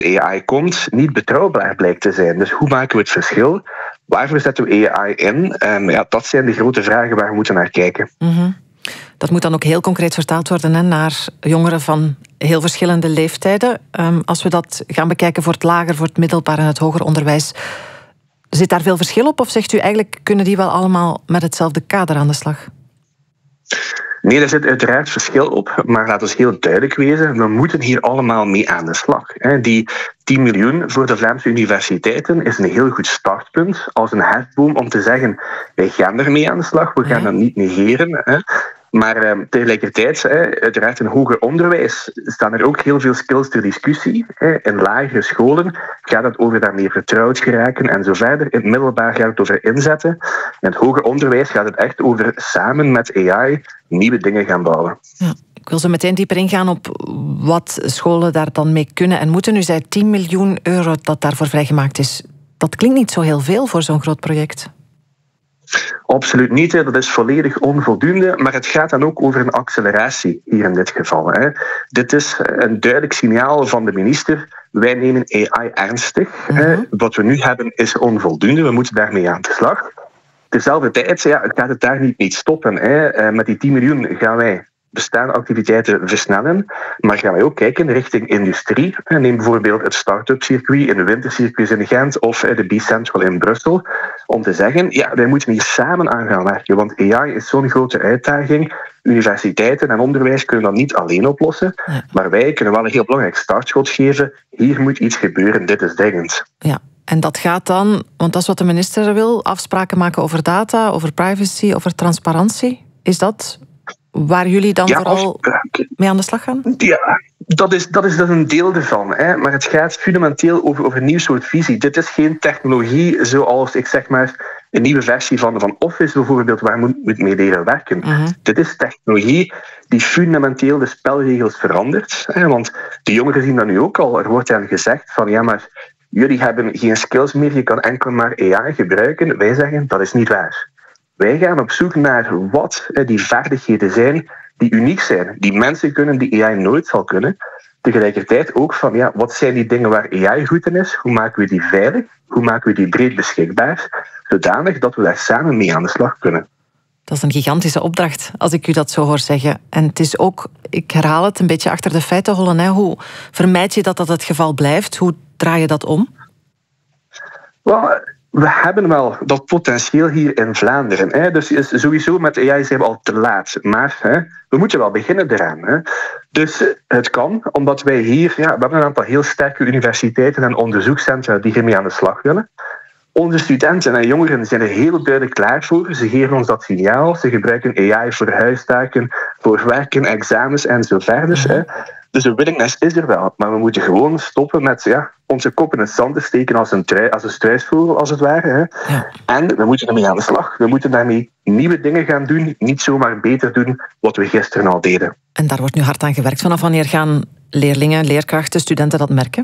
AI komt, niet betrouwbaar blijkt te zijn. Dus hoe maken we het verschil? Waarvoor zetten we AI in? Dat zijn de grote vragen waar we moeten naar kijken. Mm-hmm. Dat moet dan ook heel concreet vertaald worden naar jongeren van heel verschillende leeftijden. Als we dat gaan bekijken voor het lager, voor het middelbaar en het hoger onderwijs, zit daar veel verschil op? Of zegt u eigenlijk, kunnen die wel allemaal met hetzelfde kader aan de slag? Nee, daar zit uiteraard verschil op, maar laten we heel duidelijk wezen, we moeten hier allemaal mee aan de slag. Die 10 miljoen voor de Vlaamse universiteiten is een heel goed startpunt als een hefboom om te zeggen, wij gaan ermee aan de slag, we gaan dat niet negeren. Maar tegelijkertijd, uiteraard in hoger onderwijs, staan er ook heel veel skills ter discussie. In lagere scholen gaat het over daarmee vertrouwd geraken en zo verder. In het middelbaar gaat het over inzetten. In het hoger onderwijs gaat het echt over samen met AI nieuwe dingen gaan bouwen. Ja. Ik wil zo meteen dieper ingaan op wat scholen daar dan mee kunnen en moeten. U zei 10 miljoen euro dat daarvoor vrijgemaakt is. Dat klinkt niet zo heel veel voor zo'n groot project. Absoluut niet, dat is volledig onvoldoende, maar het gaat dan ook over een acceleratie hier in dit geval. Dit is een duidelijk signaal van de minister, wij nemen AI ernstig. Wat we nu hebben is onvoldoende, we moeten daarmee aan de slag. Tezelfde tijd gaat het daar niet stoppen. Met die 10 miljoen gaan wij bestaande activiteiten versnellen, maar gaan wij ook kijken richting industrie. Neem bijvoorbeeld het start-up circuit in de wintercircuits in Gent of de B-Central in Brussel, om te zeggen, wij moeten hier samen aan gaan werken, want AI is zo'n grote uitdaging. Universiteiten en onderwijs kunnen dat niet alleen oplossen, maar wij kunnen wel een heel belangrijk startschot geven. Hier moet iets gebeuren, dit is dringend. Ja. En dat gaat dan, want dat is wat de minister wil, afspraken maken over data, over privacy, over transparantie. Is dat waar jullie dan vooral mee aan de slag gaan? Ja, dat is een deel ervan. Maar het gaat fundamenteel over een nieuw soort visie. Dit is geen technologie zoals, ik zeg maar, een nieuwe versie van Office bijvoorbeeld, waar moet mee leren werken. Dit is technologie die fundamenteel de spelregels verandert. Want de jongeren zien dat nu ook al. Er wordt hen gezegd van, ja, maar jullie hebben geen skills meer, je kan enkel maar AI gebruiken. Wij zeggen, dat is niet waar. Wij gaan op zoek naar wat die vaardigheden zijn die uniek zijn, die mensen kunnen, die AI nooit zal kunnen. Tegelijkertijd ook van, wat zijn die dingen waar AI goed in is? Hoe maken we die veilig? Hoe maken we die breed beschikbaar? Zodanig dat we daar samen mee aan de slag kunnen. Dat is een gigantische opdracht, als ik u dat zo hoor zeggen. En het is ook, ik herhaal het, een beetje achter de feiten hollen. Hoe vermijd je dat het geval blijft? Hoe draai je dat om? We hebben wel dat potentieel hier in Vlaanderen. Dus sowieso met AI zijn we al te laat. Maar we moeten wel beginnen eraan. Dus het kan, omdat wij hier... we hebben een aantal heel sterke universiteiten en onderzoekscentra die hiermee aan de slag willen. Onze studenten en jongeren zijn er heel duidelijk klaar voor. Ze geven ons dat signaal. Ze gebruiken AI voor huistaken, voor werken, examens en zo verder. Dus de willingness is er wel. Maar we moeten gewoon stoppen met onze kop in het zand te steken als een struisvogel, als het ware. En we moeten ermee aan de slag. We moeten daarmee nieuwe dingen gaan doen. Niet zomaar beter doen wat we gisteren al deden. En daar wordt nu hard aan gewerkt. Vanaf wanneer gaan leerlingen, leerkrachten, studenten dat merken?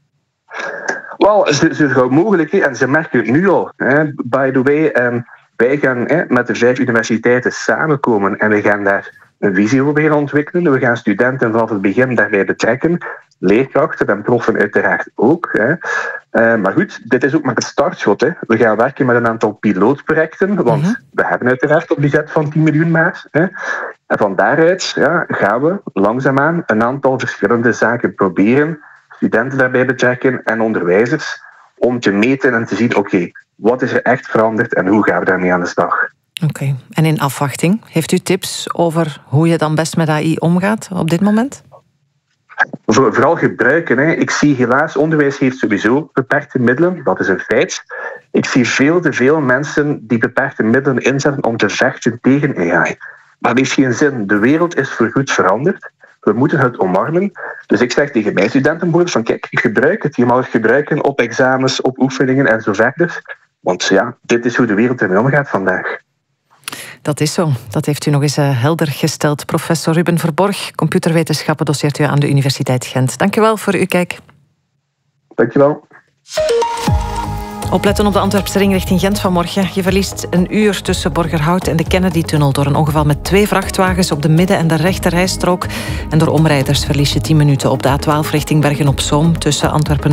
Wel, zo gauw mogelijk. En ze merken het nu al. By the way, wij gaan met de 5 universiteiten samenkomen en we gaan daar een visie over beginnen ontwikkelen. We gaan studenten vanaf het begin daarbij betrekken. Leerkrachten en proffen uiteraard ook. Maar goed, dit is ook maar het startschot. We gaan werken met een aantal pilootprojecten, want we hebben uiteraard een budget van 10 miljoen maar. En van daaruit gaan we langzaamaan een aantal verschillende zaken proberen. Studenten daarbij betrekken en onderwijzers, om te meten en te zien, oké, wat is er echt veranderd en hoe gaan we daarmee aan de slag? Oké. En in afwachting, heeft u tips over hoe je dan best met AI omgaat op dit moment? Vooral gebruiken. Ik zie helaas, onderwijs heeft sowieso beperkte middelen, dat is een feit. Ik zie veel te veel mensen die beperkte middelen inzetten om te vechten tegen AI. Maar dat heeft geen zin. De wereld is voorgoed veranderd. We moeten het omarmen. Dus ik zeg tegen mijn studenten bijvoorbeeld van kijk, gebruik het. Je mag het gebruiken op examens, op oefeningen en zo verder. Want dit is hoe de wereld ermee omgaat vandaag. Dat is zo. Dat heeft u nog eens helder gesteld. Professor Ruben Verborg, computerwetenschappen, doseert u aan de Universiteit Gent. Dank u wel voor uw kijk. Dank je wel. Opletten op de Antwerpse ring richting Gent vanmorgen. Je verliest een uur tussen Borgerhout en de Kennedy-tunnel door een ongeval met 2 vrachtwagens op de midden- en de rechterrijstrook. En door omrijders verlies je 10 minuten op de A12 richting Bergen-op-Zoom tussen Antwerpen